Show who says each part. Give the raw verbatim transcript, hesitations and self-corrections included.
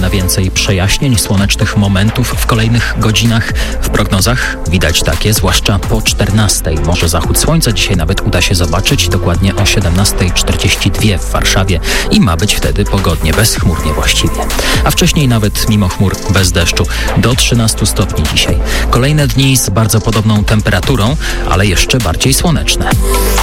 Speaker 1: na więcej przejaśnień, słonecznych momentów w kolejnych godzinach. W prognozach widać takie, zwłaszcza po czternastej. Może zachód słońca dzisiaj nawet uda się zobaczyć, dokładnie o siedemnasta czterdzieści dwa w Warszawie i ma być wtedy pogodnie, bezchmurnie właściwie. A wcześniej nawet mimo chmur bez deszczu do trzynastu stopni dzisiaj. Kolejne dni z bardzo podobną temperaturą, ale jeszcze bardziej słoneczne.